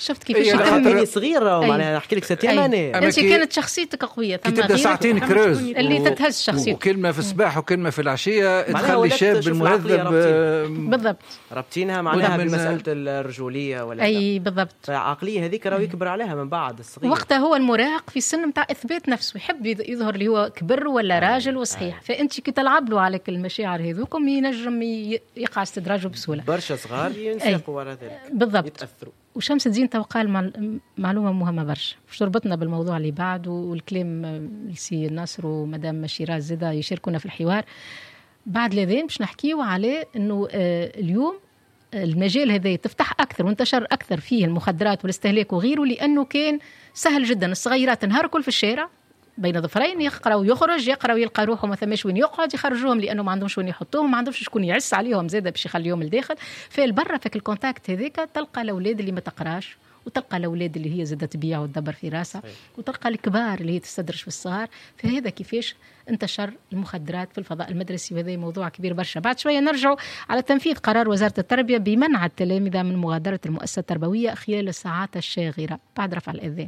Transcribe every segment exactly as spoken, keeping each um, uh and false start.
شفت كيفاش إيه، يكمل صغيرة معناها نحكي لك ستة ماني انت كانت شخصيتك قويه كي تبدا ساعتين كروز اللي و... تتهز شخصيتك وكلمه في الصباح وكلمه في العشيه تخلي ولات الشاب تشوف المهذب العقلية بالضبط ربطينها معناها من- بمسألة الرجولية ولا اي بالضبط. العقلية هذيك راهو يكبر عليها من بعد الصغير. وقتها هو المراهق في سن متاع اثبات نفسه، يحب يظ- يظهر اللي هو كبر ولا راجل وصحيح. فانت كي تلعب له على المشاعر هذوكم ينجم ي- يقع استدراجه بسهوله. برشا صغار ينساقوا وراء ذلك بالضبط. يتأثروا. وشمس الدين توقع المعل- معلومة مهمة برشا باش تربطنا بالموضوع اللي بعده، والكلام لسي ناصر ومدام شيراز زاده يشاركونا في الحوار بعد الأذان باش نحكيو على أنه آه اليوم المجال هذا تفتح أكثر وانتشر أكثر فيه المخدرات والاستهلاك وغيره، لأنه كان سهل جدا. الصغيرات نهار كل في الشارع بين ظفرين يقرأ ويخرج، يقرأ ويلقى روحه ما ثماش وين يقعد، يخرجوهم لأنه ما عندهمش وين يحطوهم، ما عندهمش شكون يعس عليهم زاده باش يخليهم الداخل. فالبرة فك الكونتاكت هذيك تلقى الأولاد اللي ما تقراش، وتلقى الأولاد اللي هي زادة تبيع وتدبر في راسها، وتلقى الكبار اللي هي تستدرج في الصغار. فهذا كيفاش انتشر المخدرات في الفضاء المدرسي، وهذا موضوع كبير برشا. بعد شوية نرجع على تنفيذ قرار وزارة التربية بمنع التلامذة من مغادرة المؤسسة التربوية خلال الساعات الشاغرة بعد رفع الأذان.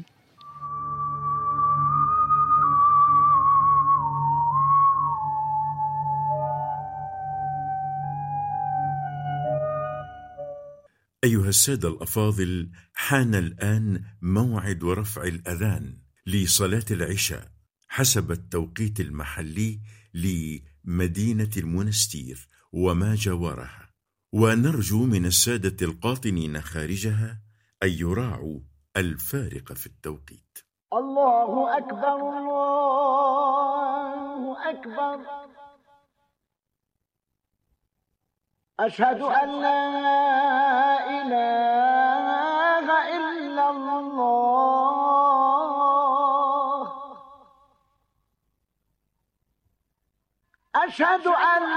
أيها السادة الأفاضل، حان الآن موعد رفع الأذان لصلاة العشاء حسب التوقيت المحلي لمدينة المنستير وما جاورها، ونرجو من السادة القاطنين خارجها أن يراعوا الفارق في التوقيت. الله أكبر الله أكبر، أشهد أن لا إله إلا الله، أشهد أن